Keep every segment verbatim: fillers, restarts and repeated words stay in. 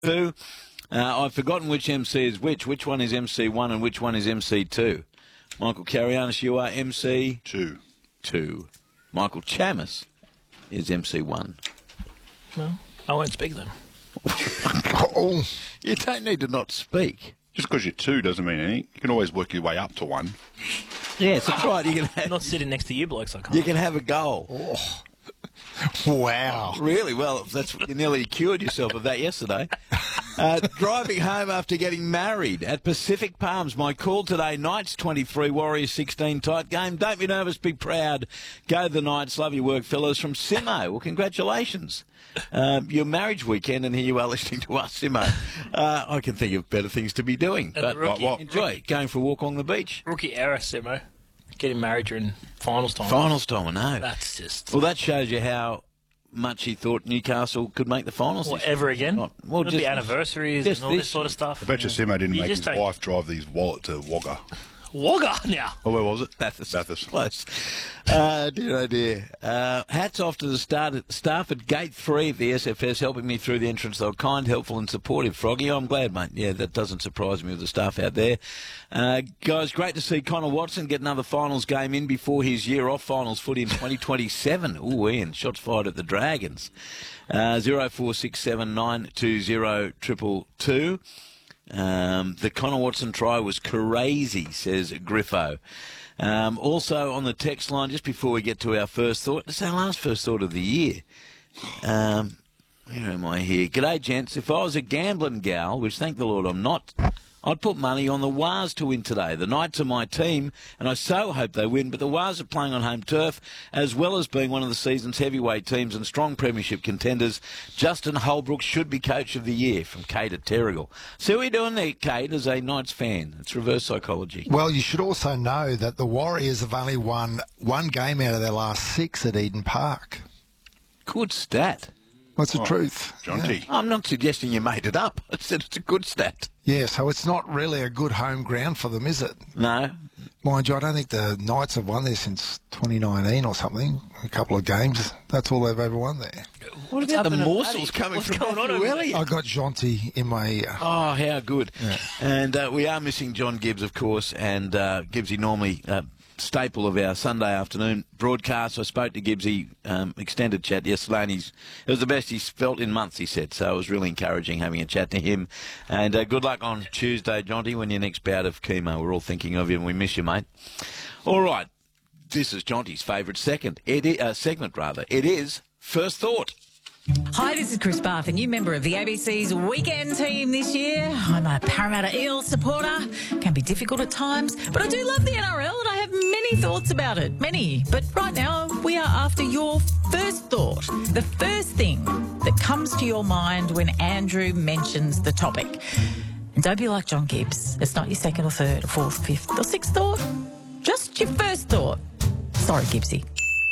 two. Uh, I've forgotten which M C is which. Which one is M C one and which one is M C two? Michael Carianis, you are M C two. Two. Michael Chammas is M C one. No, I won't speak then. Oh, you don't need to not speak. Just because you're two doesn't mean anything. You can always work your way up to one. Yes, that's right. You can have, I'm not sitting next to you blokes, I can't. You can have a goal. Oh. Wow. Really? Well, that's you nearly cured yourself of that yesterday. Uh, driving home after getting married at Pacific Palms. My call today, Knights twenty-three, Warriors sixteen, tight game. Don't be nervous, be proud. Go the Knights. Love your work, fellas. From Simo. Well, congratulations. Uh, your marriage weekend, and here you are listening to us, Simo. Uh, I can think of better things to be doing. And But rookie, what, enjoy rookie. going for a walk along the beach. Rookie error, Simo. Getting married during finals time. Finals time, I know. That's just... Well, that shows you how much he thought Newcastle could make the finals. Well, this ever year. again? Not- well, It'll just be anniversaries just and all this this sort of stuff. I bet you Simo didn't You make just his don't- wife drive his wallet to Wagga. Wagga now. Oh, where was it? Bathurst. Bathurst. Close. Uh, dear, oh dear. Uh, hats off to the start at, staff at Gate three of the S F S helping me through the entrance. They were kind, helpful and supportive, Froggy. I'm glad, mate. Yeah, that doesn't surprise me with the staff out there. Uh, guys, great to see Connor Watson get another finals game in before his year off finals footy in twenty twenty-seven. Ooh, Ian, shots fired at the Dragons. Uh, zero four six seven nine two zero triple two. Um, the Connor Watson try was crazy, says Griffo. Um, also on the text line, just before we get to our first thought, it's our last first thought of the year. Um, where am I here? G'day, gents. If I was a gambling gal, which thank the Lord I'm not, I'd put money on the Wars to win today. The Knights are my team, and I so hope they win, but the Wars are playing on home turf, as well as being one of the season's heavyweight teams and strong premiership contenders. Justin Holbrook should be Coach of the Year, from Kate at Terrigal. See what you're doing there, Kate, as a Knights fan. It's reverse psychology. Well, you should also know that the Warriors have only won one game out of their last six at Eden Park. Good stat. What's the Oh, truth? John T. I'm not suggesting you made it up. I said it's a good stat. Yeah, so it's not really a good home ground for them, is it? No. Mind you, I don't think the Knights have won there since twenty nineteen or something. A couple of games. That's all they've ever won there. What What's about the happening, morsels Paddy? coming What's from going on Matthew over there? Elliott? I got Jonty in my ear. Oh, how good. Yeah. And uh, we are missing John Gibbs, of course, and uh, Gibbsy normally uh, staple of our Sunday afternoon broadcast. I spoke to Gibbsy, um, extended chat yesterday, and he's, it was the best he's felt in months, he said, so it was really encouraging having a chat to him. And uh, good luck on Tuesday, Jonty, when your next bout of chemo. We're all thinking of you, and we miss you, mate. All right, this is Jonty's favourite second, it I- uh, segment, rather. It is First Thought. Hi, this is Chris Barth, a new member of the A B C's weekend team this year. I'm a Parramatta Eels supporter. Can be difficult at times, but I do love the N R L and I have many thoughts about it. Many. But right now, we are after your first thought. The first thing that comes to your mind when Andrew mentions the topic. And don't be like John Gibbs. It's not your second or third or fourth, or fifth or sixth thought. Just your first thought. Sorry, Gibbsy.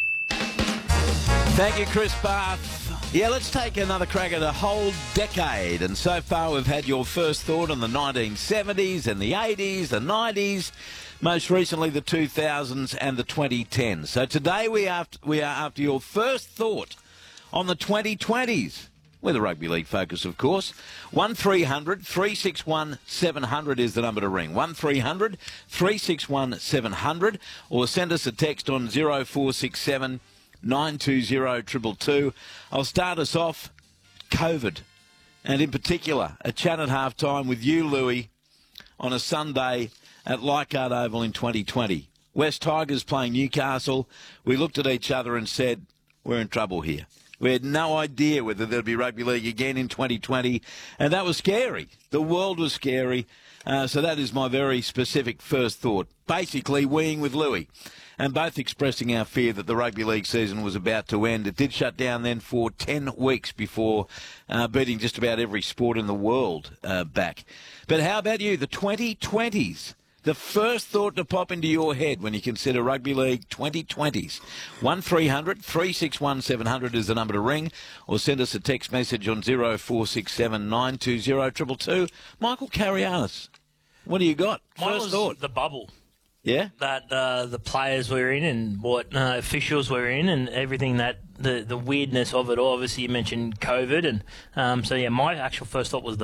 Thank you, Chris Barth. Yeah, let's take another crack at a whole decade. And so far we've had your first thought on the nineteen seventies and the eighties, the nineties, most recently the two thousands and the twenty tens. So today we are after, we are after your first thought on the twenty twenties. With a rugby league focus, of course. one three hundred three six one seven hundred is the number to ring. one three hundred three six one seven hundred. Or send us a text on zero four six seven nine two zero two two two. I'll start us off, COVID, and in particular, a chat at half-time with you, Louis, on a Sunday at Leichhardt Oval in twenty twenty. West Tigers playing Newcastle. We looked at each other and said, we're in trouble here. We had no idea whether there'd be rugby league again in twenty twenty, and that was scary. The world was scary, uh, so that is my very specific first thought. Basically, weeing with Louis, and both expressing our fear that the rugby league season was about to end. It did shut down then for ten weeks before uh, beating just about every sport in the world uh, back. But how about you, the twenty twenties? The first thought to pop into your head when you consider Rugby League twenty twenties. one three hundred three six one seven hundred is the number to ring, or send us a text message on zero four six seven nine two zero two two two. Michael Carianis, what do you got? Mine First was thought. the bubble Yeah? that uh, the players were in and what uh, officials were in and everything that the, the weirdness of it all. Obviously, you mentioned COVID. And um, so, yeah, my actual first thought was the